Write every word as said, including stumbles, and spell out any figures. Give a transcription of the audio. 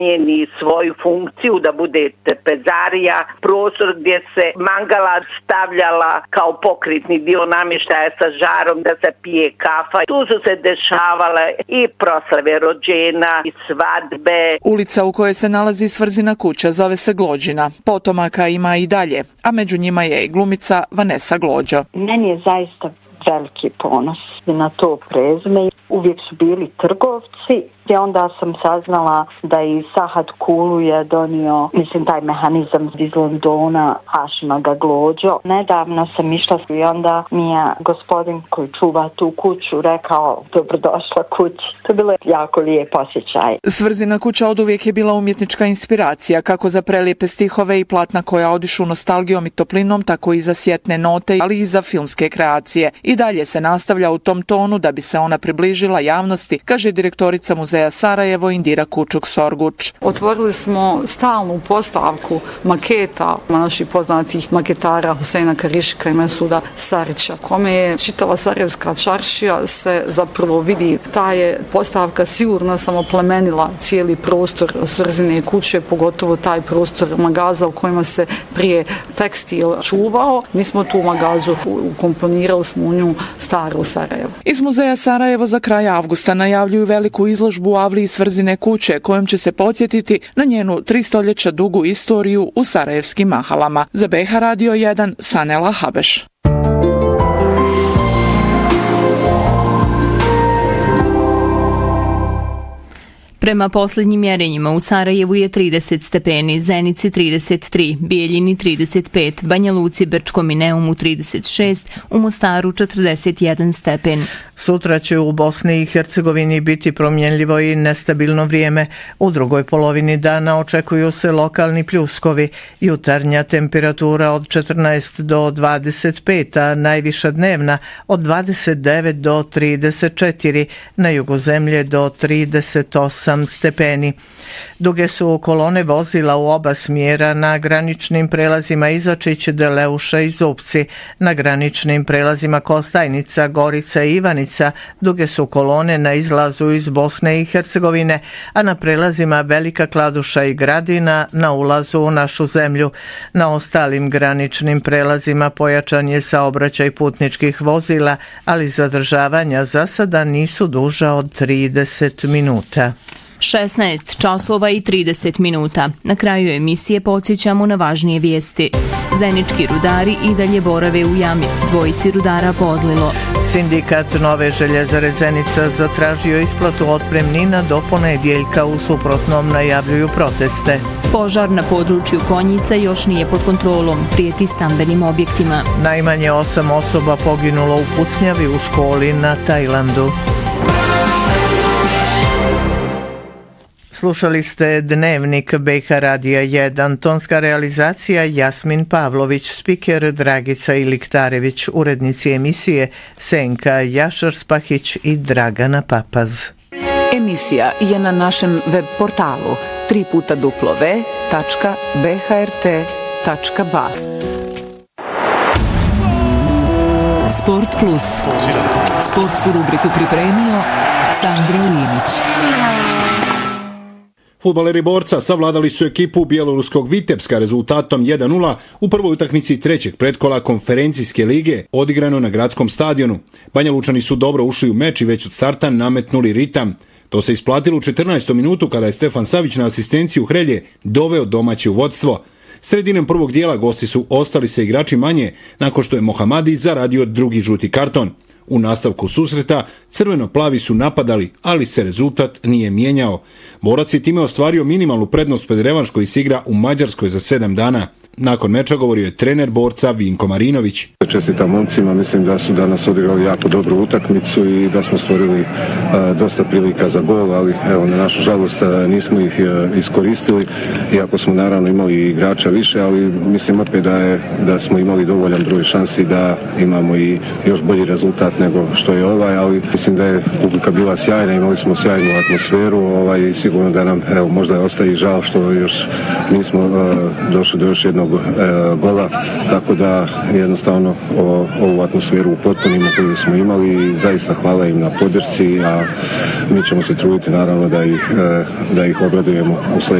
njeni svoju funkciju da bude trpezarija, prostor gdje se mangala stavljala kao pokretni dio namještaja sa žarom da se pije kafa. Tu su se dešavale i proslave rođena i svadbe. Ulica u kojoj se nalazi Svrzina kuća zove se Glođina. Potomaka ima i dalje, a među njima je i glumica Vanesa Glođo. Meni je zaista veliki ponos na to prezime. Uvijek su bili trgovci. I onda sam saznala da i Sahad Kulu je donio, mislim, taj mehanizam iz Londona, Hašima ga Glođo. Nedavno sam išla i onda mi je gospodin koji čuva tu kuću rekao dobrodošla kući. To je bilo jako lijep osjećaj. Svrzina kuća oduvijek je bila umjetnička inspiracija, kako za prelijepe stihove i platna koja odišu nostalgijom i toplinom, tako i za sjetne note, ali i za filmske kreacije. I dalje se nastavlja u tom tonu da bi se ona približila javnosti, kaže direktorica muzeja Sarajevo Indira Kučuk-Sorguč. Otvorili smo stalnu postavku maketa naših poznatih maketara Huseina Karišika i Mesuda Sarića, kome je čitava Sarajevska čaršija se zapravo vidi. Ta je postavka sigurno samo plemenila cijeli prostor Svrzine kuće, pogotovo taj prostor magaza u kojima se prije tekstil čuvao. Mi smo tu magazu ukomponirali smo u nju staru Sarajevo. Iz muzeja Sarajevo za kraj avgusta najavljuju veliku izložbu u avliji Svrzine kuće, kojom će se podsjetiti na njenu tri stoljeća dugu istoriju u sarajevskim mahalama. Za B H Radio jedan, Sanela Habeš. Prema posljednjim mjerenjima u Sarajevu je trideset stepeni, Zenici trideset tri, Bijeljini trideset pet, Banja Luci, Brčkom i Neumu trideset šest, u Mostaru četrdeset jedan stepen. Sutra će u Bosni i Hercegovini biti promjenljivo i nestabilno vrijeme. U drugoj polovini dana očekuju se lokalni pljuskovi. Jutarnja temperatura od četrnaest do dvadeset pet, a najviša dnevna od dvadeset devet do trideset četiri, na jugu zemlje do trideset osam stepeni. Duge su kolone vozila u oba smjera na graničnim prelazima Izačić, Deleuša i Zupci. Na graničnim prelazima Kostajnica, Gorica i Ivanica duge su kolone na izlazu iz Bosne i Hercegovine, a na prelazima Velika Kladuša i Gradina na ulazu u našu zemlju. Na ostalim graničnim prelazima pojačan je saobraćaj putničkih vozila, ali zadržavanja za sada nisu duža od trideset minuta. šesnaest časova i trideset minuta. Na kraju emisije podsjećamo na važnije vijesti. Zenički rudari i dalje borave u jami. Dvojici rudara pozlilo. Sindikat Nove željezare Zenica zatražio isplatu otpremnina do ponedjeljka, u suprotnom najavljuju proteste. Požar na području Konjica još nije pod kontrolom, prijeti stambenim objektima. Najmanje osam osoba poginulo u pucnjavi u školi na Tajlandu. Slušali ste Dnevnik B H Radija jedan, tonska realizacija Jasmin Pavlović, spiker Dragica Iliktarević, urednici emisije Senka Jašar-Spahić i Dragana Papaz. Emisija je na našem web portalu tri puta w tačka b h r t tačka b a. Sport Plus. Sportsku rubriku pripremio Sandro Limić. Fudbaleri Borca savladali su ekipu bjeloruskog Vitebska rezultatom jedan nula u prvoj utakmici trećeg pretkola konferencijske lige odigrano na gradskom stadionu. Banja Lučani su dobro ušli u meč i već od starta nametnuli ritam. To se isplatilo u četrnaestom minutu kada je Stefan Savić na asistenciju Hrelje doveo domaće u vodstvo. Sredinom prvog dijela gosti su ostali se igrači manje nakon što je Mohamadi zaradio drugi žuti karton. U nastavku susreta crveno-plavi su napadali, ali se rezultat nije mijenjao. Borac je time ostvario minimalnu prednost pred revanš koji se igra u Mađarskoj za sedam dana. Nakon meča govorio je trener Borca Vinko Marinović. Čestitam momcima, mislim da su danas odigrali jako dobru utakmicu i da smo stvorili a, dosta prilika za gol, ali evo, na našu žalost a, nismo ih a, iskoristili, iako smo naravno imali igrača više, ali mislim opet da, je, da smo imali dovoljan broj šansi da imamo i još bolji rezultat nego što je ovaj, ali mislim da je publika bila sjajna, imali smo sjajnu atmosferu, ovaj, sigurno da nam evo, možda ostaje žao što još nismo a, došli do još jednog jednog e, gola, tako da jednostavno o, ovu atmosferu upotpunimo koju smo imali i zaista hvala im na podršci, a mi ćemo se truditi naravno da ih, e, da ih obradujemo u sljedećem